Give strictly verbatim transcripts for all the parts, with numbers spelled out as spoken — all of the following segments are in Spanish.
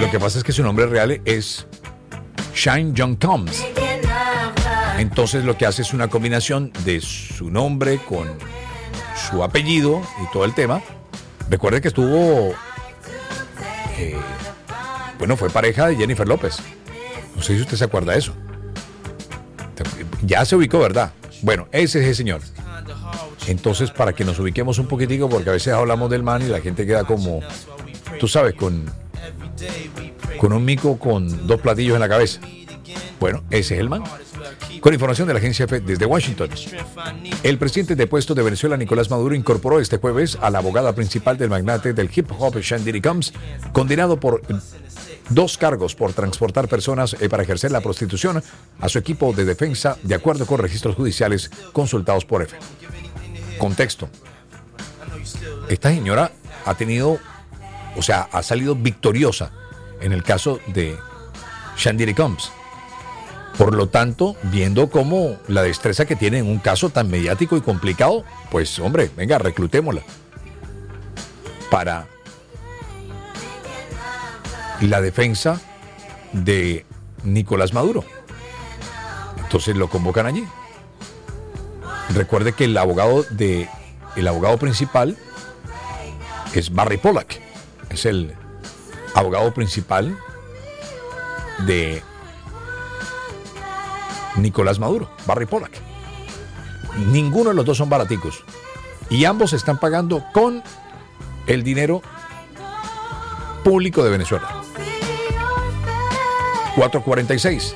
Lo que pasa es que su nombre real es Shine Young Combs. Entonces lo que hace es una combinación de su nombre con su apellido y todo el tema. Recuerde que estuvo, eh, bueno, fue pareja de Jennifer López. No sé si usted se acuerda de eso. Ya se ubicó, ¿verdad? Bueno, ese es el señor. Entonces, para que nos ubiquemos un poquitico, porque a veces hablamos del man y la gente queda como, tú sabes, con, con un mico con dos platillos en la cabeza. Bueno, ese es el man. Con información de la agencia F desde Washington. El presidente depuesto de Venezuela, Nicolás Maduro, incorporó este jueves a la abogada principal del magnate del hip hop, Sean Diddy Combs, condenado por dos cargos por transportar personas para ejercer la prostitución, a su equipo de defensa, de acuerdo con registros judiciales consultados por F. Contexto. Esta señora ha tenido, o sea, ha salido victoriosa en el caso de Sean Diddy Combs. Por lo tanto, viendo cómo la destreza que tiene en un caso tan mediático y complicado, pues hombre, venga, reclutémosla para la defensa de Nicolás Maduro. Entonces lo convocan allí. Recuerde que el abogado de el abogado principal es Barry Pollack, es el abogado principal de Nicolás Maduro, Barry Pollack. Ninguno de los dos son baraticos y ambos están pagando con el dinero público de Venezuela. cuatro cuarenta y seis.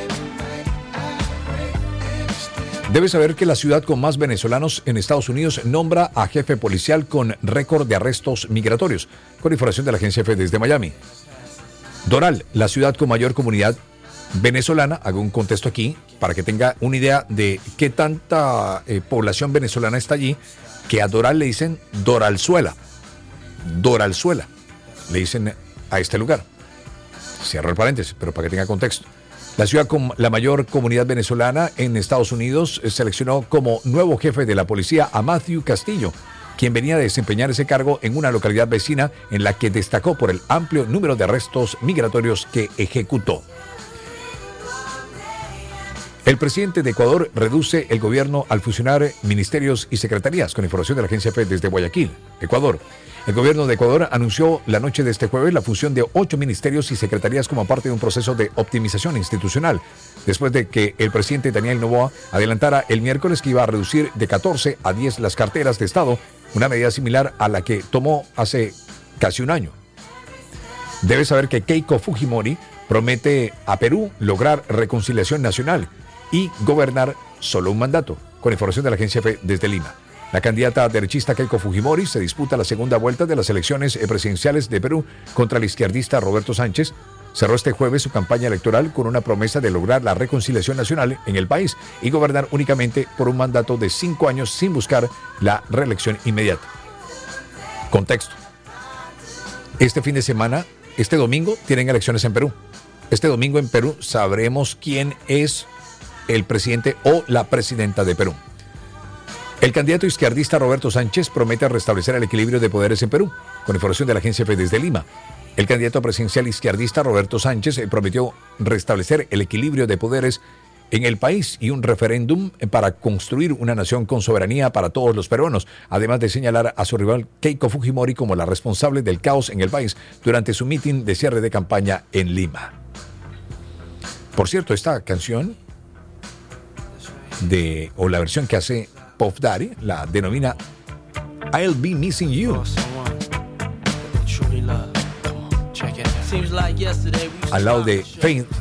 Debes saber que la ciudad con más venezolanos en Estados Unidos nombra a jefe policial con récord de arrestos migratorios, con información de la agencia F desde Miami. Doral, la ciudad con mayor comunidad venezolana, hago un contexto aquí para que tenga una idea de qué tanta eh, población venezolana está allí, que a Doral le dicen Doralzuela. Doralzuela, le dicen a este lugar. Cierro el paréntesis, pero para que tenga contexto. La ciudad con la mayor comunidad venezolana en Estados Unidos seleccionó como nuevo jefe de la policía a Matthew Castillo, quien venía a desempeñar ese cargo en una localidad vecina en la que destacó por el amplio número de arrestos migratorios que ejecutó. El presidente de Ecuador reduce el gobierno al fusionar ministerios y secretarías, con información de la agencia F desde Guayaquil, Ecuador. El gobierno de Ecuador anunció la noche de este jueves la fusión de ocho ministerios y secretarías como parte de un proceso de optimización institucional, después de que el presidente Daniel Noboa adelantara el miércoles que iba a reducir de catorce a diez las carteras de Estado, una medida similar a la que tomó hace casi un año. Debes saber que Keiko Fujimori promete a Perú lograr reconciliación nacional y gobernar solo un mandato, con información de la agencia F desde Lima. La candidata derechista Keiko Fujimori se disputa la segunda vuelta de las elecciones presidenciales de Perú contra el izquierdista Roberto Sánchez. Cerró este jueves su campaña electoral con una promesa de lograr la reconciliación nacional en el país y gobernar únicamente por un mandato de cinco años sin buscar la reelección inmediata. Contexto. Este fin de semana, este domingo, tienen elecciones en Perú. Este domingo en Perú sabremos quién es el presidente o la presidenta de Perú. El candidato izquierdista Roberto Sánchez promete restablecer el equilibrio de poderes en Perú, con información de la agencia F desde Lima. El candidato presidencial izquierdista Roberto Sánchez prometió restablecer el equilibrio de poderes en el país y un referéndum para construir una nación con soberanía para todos los peruanos, además de señalar a su rival Keiko Fujimori como la responsable del caos en el país durante su mitin de cierre de campaña en Lima. Por cierto, esta canción de o la versión que hace Puff Daddy la denomina I'll Be Missing You. Al lado de Faith